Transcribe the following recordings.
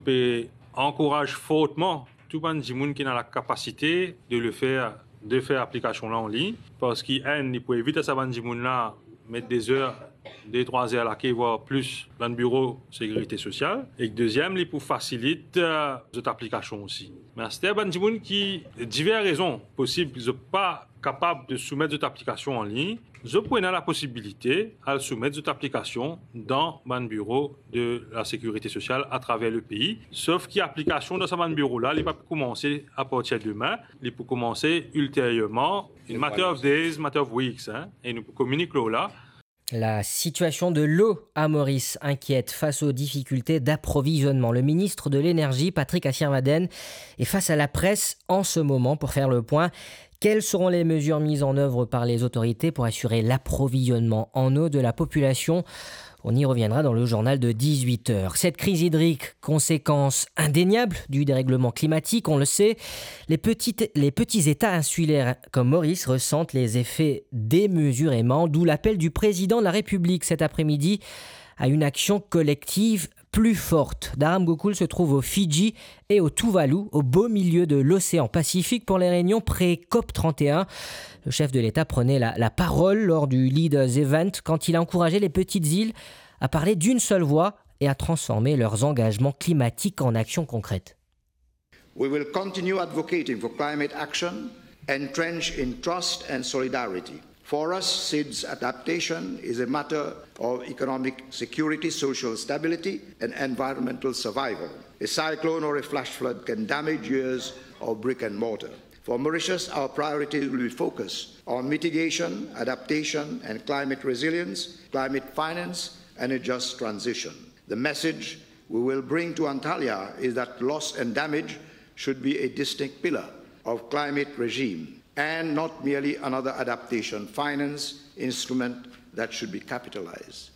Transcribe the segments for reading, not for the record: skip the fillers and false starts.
Et encourage fortement tout le monde qui a la capacité de faire application là en ligne, parce qu'il peut éviter ça là mettre des heures, 2-3 heures là, qui voire plus dans le bureau de sécurité sociale. Et deuxième, il pour faciliter cette application aussi. Mais c'est un gens qui, diverses raisons possibles, ne sont pas capables de soumettre cette application en ligne. Je prends la possibilité de soumettre cette application dans le bureau de la sécurité sociale à travers le pays. Sauf que l'application dans ce bureau-là, il ne peut pas commencer à partir de demain. Il peut commencer ultérieurement, in matter of days, matter of weeks. Et nous communiquons là. La situation de l'eau à Maurice inquiète face aux difficultés d'approvisionnement. Le ministre de l'Énergie, Patrick Assiermadène, est face à la presse en ce moment pour faire le point. Quelles seront les mesures mises en œuvre par les autorités pour assurer l'approvisionnement en eau de la population ? On y reviendra dans le journal de 18h. Cette crise hydrique, conséquence indéniable du dérèglement climatique, on le sait, les petits États insulaires comme Maurice ressentent les effets démesurément, d'où l'appel du président de la République cet après-midi à une action collective plus forte. Dharam Gokul se trouve aux Fidji et au Tuvalu, au beau milieu de l'océan Pacifique pour les réunions pré-COP31. Le chef de l'État prenait la parole lors du Leaders Event quand il a encouragé les petites îles à parler d'une seule voix et à transformer leurs engagements climatiques en actions concrètes. We will continue advocating for climate action, entrenched in trust and solidarity. For us, SIDS adaptation is a matter of economic security, social stability, and environmental survival. A cyclone or a flash flood can damage years of brick and mortar. For Mauritius, our priority will be focused on mitigation, adaptation, and climate resilience, climate finance, and a just transition. The message we will bring to Antalya is that loss and damage should be a distinct pillar of climate regime, and not merely another adaptation finance instrument that should be capitalized.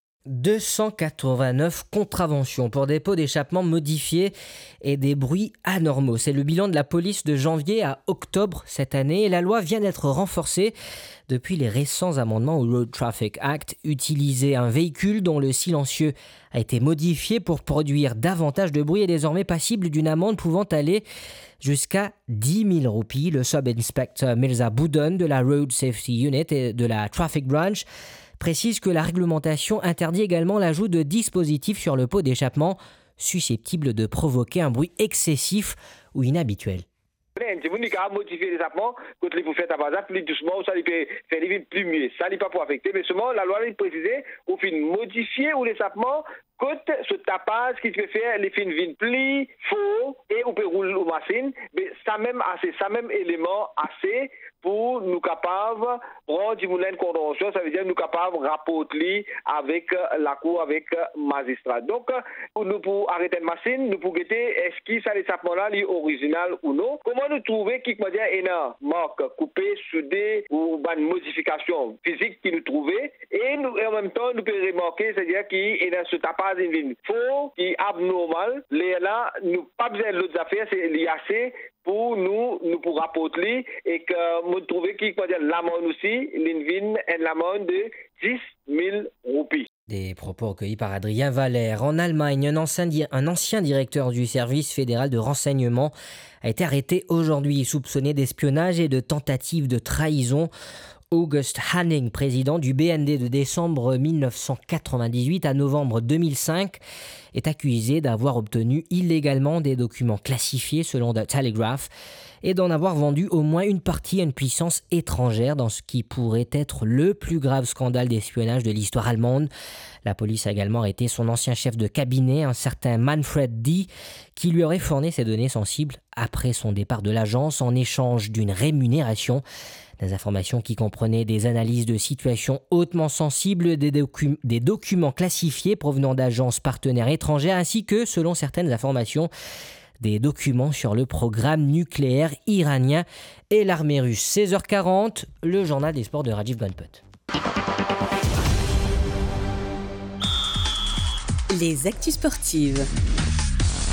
289 contraventions pour des pots d'échappement modifiés et des bruits anormaux. C'est le bilan de la police de janvier à octobre cette année et la loi vient d'être renforcée depuis les récents amendements au Road Traffic Act. Utiliser un véhicule dont le silencieux a été modifié pour produire davantage de bruit est désormais passible d'une amende pouvant aller jusqu'à 10 000 roupies. Le sub-inspecteur Mirza Boudon de la Road Safety Unit et de la Traffic Branch précise que la réglementation interdit également l'ajout de dispositifs sur le pot d'échappement susceptibles de provoquer un bruit excessif ou inhabituel. Si vous avez modifié l'échappement, quand vous faites à base, plus doucement, ça peut faire les villes plus mieux. Ça n'est pas pour affecter, mais seulement la loi précise au fin modifier ou l'échappement, quand ce tapage qui peut faire les fins vignes pli, faux, et on peut rouler aux machines, mais ça même élément assez pour nous capables prendre du moulin de convention, ça veut dire nous capables rapporter avec la cour, avec magistrat. Donc, nous pour arrêter une machine, nous pour guetter est-ce que ça l'échappement-là est original ou non. Comment nous trouver qui comment dire une marque coupée, soudée ou une modification physique qui nous trouvait et en même temps nous pouvons remarquer, c'est-à-dire qu'il y a ce tapage faux, qui est abnormal. Là, nous pas besoin d'autres affaires, c'est assez pour nous pour rapporter et que nous trouver qui peut dire l'amende aussi, l'invine et l'amende de 10 000 roupies. Des propos recueillis par Adrien Valère. En Allemagne, un ancien directeur du service fédéral de renseignement a été arrêté aujourd'hui, soupçonné d'espionnage et de tentative de trahison. August Hanning, président du BND de décembre 1998 à novembre 2005, est accusé d'avoir obtenu illégalement des documents classifiés selon The Telegraph et d'en avoir vendu au moins une partie à une puissance étrangère dans ce qui pourrait être le plus grave scandale d'espionnage de l'histoire allemande. La police a également arrêté son ancien chef de cabinet, un certain Manfred D., qui lui aurait fourni ses données sensibles après son départ de l'agence en échange d'une rémunération. Des informations qui comprenaient des analyses de situations hautement sensibles, des documents classifiés provenant d'agences partenaires étrangères, ainsi que, selon certaines informations, des documents sur le programme nucléaire iranien et l'armée russe. 16h40, le journal des sports de Rajiv Ganput. Les actus sportives.